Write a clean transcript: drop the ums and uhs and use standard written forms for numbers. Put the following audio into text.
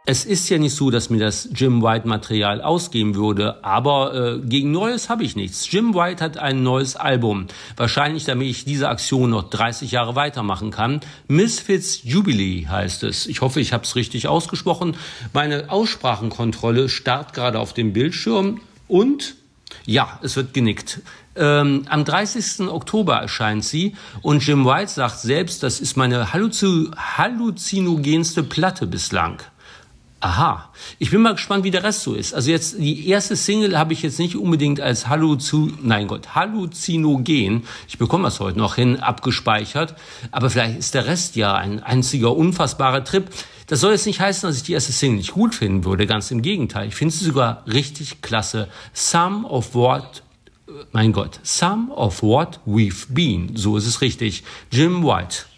Es ist ja nicht so, dass mir das Jim White-Material ausgehen würde, aber gegen Neues habe ich nichts. Jim White hat ein neues Album, wahrscheinlich damit ich diese Aktion noch 30 Jahre weitermachen kann. Misfits Jubilee heißt es. Ich hoffe, ich habe es richtig ausgesprochen. Meine Aussprachenkontrolle starrt gerade auf dem Bildschirm und ja, es wird genickt. Am 30. Oktober erscheint sie und Jim White sagt selbst, das ist meine halluzinogenste Platte bislang. Aha, ich bin mal gespannt, wie der Rest so ist. Also jetzt, die erste Single habe ich jetzt nicht unbedingt als halluzinogen, ich bekomme das heute noch hin, abgespeichert, aber vielleicht ist der Rest ja ein einziger unfassbarer Trip. Das soll jetzt nicht heißen, dass ich die erste Single nicht gut finden würde, ganz im Gegenteil. Ich finde sie sogar richtig klasse. Some of what we've been, so ist es richtig. Jim White.